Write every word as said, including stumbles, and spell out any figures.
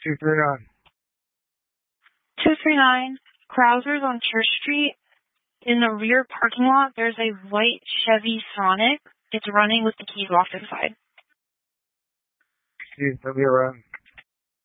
two three nine. two three nine, Krauser's on Church Street. In the rear parking lot, there's a white Chevy Sonic. It's running with the keys locked inside. Excuse me, around.